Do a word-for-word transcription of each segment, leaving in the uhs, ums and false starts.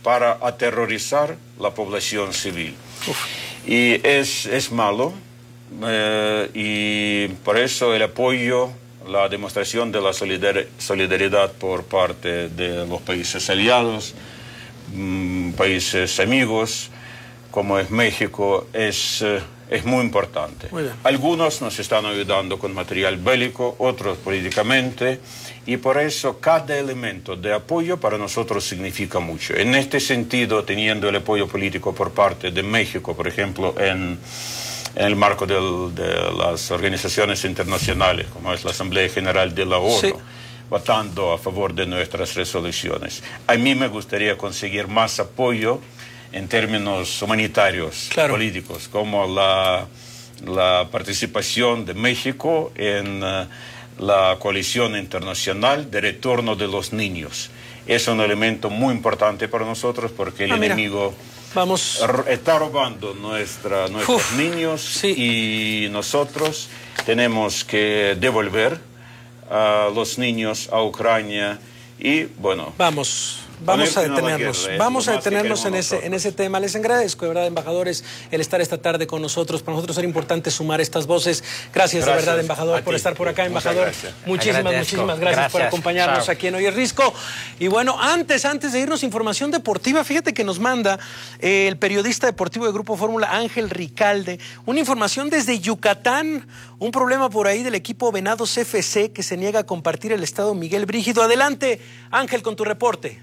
para aterrorizar la población civil. Uf. Y es, es malo, eh, y por eso el apoyo, la demostración de la solidar solidaridad por parte de los países aliados, mmm, países amigos, como es México, es, eh, es muy importante. Muy Algunos nos están ayudando con material bélico, otros políticamente, y por eso cada elemento de apoyo para nosotros significa mucho. En este sentido, teniendo el apoyo político por parte de México, por ejemplo, en, en el marco del, de las organizaciones internacionales, como es la Asamblea General de la ONU, sí, votando a favor de nuestras resoluciones. A mí me gustaría conseguir más apoyo en términos humanitarios, claro, políticos, como la, la participación de México en uh, la coalición internacional de retorno de los niños. Es un elemento muy importante para nosotros porque el ah, enemigo vamos. está robando nuestra, nuestros Uf, niños, sí, y nosotros tenemos que devolver a los niños a Ucrania y, bueno... Vamos. Vamos a detenernos, guerra, vamos a detenernos en ese, en ese tema. Les agradezco, de verdad, embajadores, el estar esta tarde con nosotros. Para nosotros era importante sumar estas voces. Gracias, gracias de verdad, embajador, por estar por acá, embajador. Gracias. Muchísimas, Agradezco. muchísimas gracias, gracias por acompañarnos Chao. aquí en Hoy es Risco. Y bueno, antes, antes de irnos, información deportiva, fíjate que nos manda eh, el periodista deportivo de Grupo Fórmula, Ángel Ricalde, una información desde Yucatán, un problema por ahí del equipo Venados F C que se niega a compartir el estado Miguel Brígido. Adelante, Ángel, con tu reporte.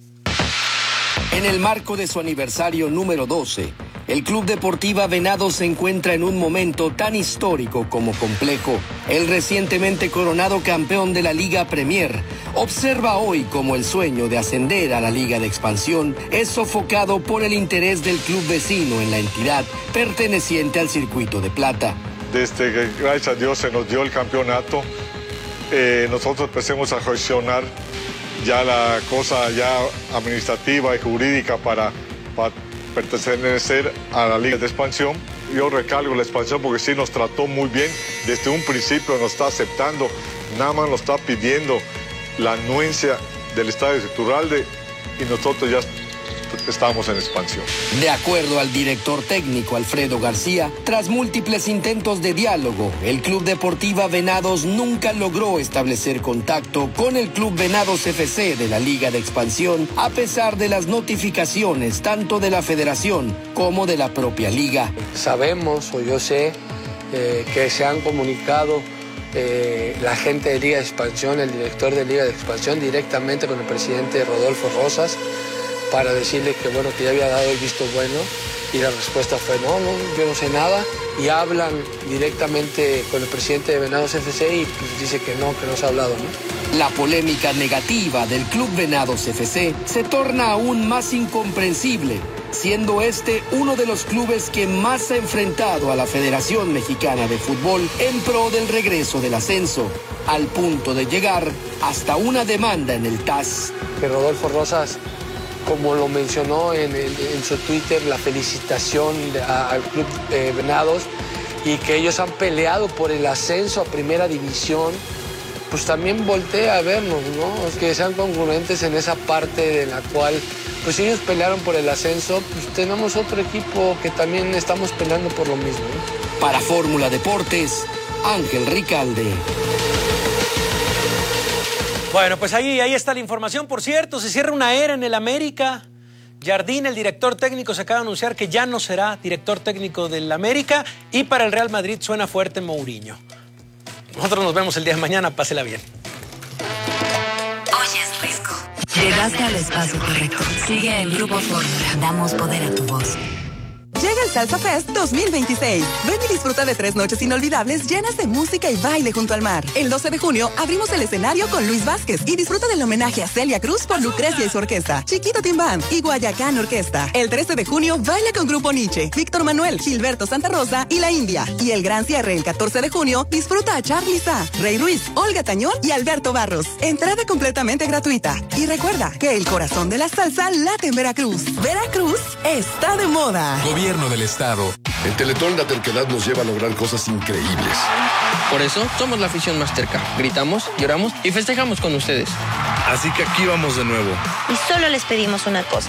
En el marco de su aniversario número doce, el Club Deportiva Venados se encuentra en un momento tan histórico como complejo. El recientemente coronado campeón de la Liga Premier observa hoy cómo el sueño de ascender a la Liga de Expansión es sofocado por el interés del club vecino en la entidad perteneciente al Circuito de Plata. Desde que, gracias a Dios, se nos dio el campeonato, eh, nosotros empecemos a gestionar ya la cosa ya administrativa y jurídica para, para pertenecer a la Liga de Expansión. Yo recalco la expansión porque sí nos trató muy bien, desde un principio nos está aceptando, nada más nos está pidiendo la anuencia del Estadio Iturralde y nosotros ya estamos en expansión. De acuerdo al director técnico Alfredo García, tras múltiples intentos de diálogo, el Club Deportiva Venados nunca logró establecer contacto con el Club Venados F C de la Liga de Expansión, a pesar de las notificaciones tanto de la Federación como de la propia Liga. Sabemos, o yo sé, eh, que se han comunicado eh, la gente de Liga de Expansión, el director de Liga de Expansión, directamente con el presidente Rodolfo Rosas, para decirle que bueno, que ya había dado el visto bueno, y la respuesta fue no, no, yo no sé nada, y hablan directamente con el presidente de Venados F C y pues dice que no, que no se ha hablado, ¿no? La polémica negativa del Club Venados F C se torna aún más incomprensible, siendo este uno de los clubes que más ha enfrentado a la Federación Mexicana de Fútbol en pro del regreso del ascenso, al punto de llegar hasta una demanda en el T A S. Que Rodolfo Rosas, como lo mencionó en, el, en su Twitter, la felicitación de, a, al Club eh, Venados, y que ellos han peleado por el ascenso a Primera División, pues también voltea a vernos, ¿no? Es que sean congruentes en esa parte de la cual, pues si ellos pelearon por el ascenso, pues tenemos otro equipo que también estamos peleando por lo mismo, ¿no? Para Fórmula Deportes, Ángel Ricalde. Bueno, pues ahí, ahí está la información. Por cierto, se cierra una era en el América. Jardín, el director técnico, se acaba de anunciar que ya no será director técnico del América, y para el Real Madrid suena fuerte Mourinho. Nosotros nos vemos el día de mañana. Pásela bien. Hoy es Risco. Llegaste al espacio correcto. Sigue en Grupo Fórmula. Damos poder a tu voz. Llega el Salsa Fest dos mil veintiséis. Ven y disfruta de tres noches inolvidables llenas de música y baile junto al mar. El doce de junio abrimos el escenario con Luis Vázquez y disfruta del homenaje a Celia Cruz por Lucrecia y su orquesta, Chiquito Team Band y Guayacán Orquesta. El trece de junio baila con Grupo Nietzsche, Víctor Manuel, Gilberto Santa Rosa y La India. Y el gran cierre el catorce de junio disfruta a Charly Sá, Rey Ruiz, Olga Tañón y Alberto Barros. Entrada completamente gratuita. Y recuerda que el corazón de la salsa late en Veracruz. Veracruz está de moda. Gobierno del Estado. En Teletón la terquedad nos lleva a lograr cosas increíbles. Por eso somos la afición más terca. Gritamos, lloramos y festejamos con ustedes. Así que aquí vamos de nuevo. Y solo les pedimos una cosa.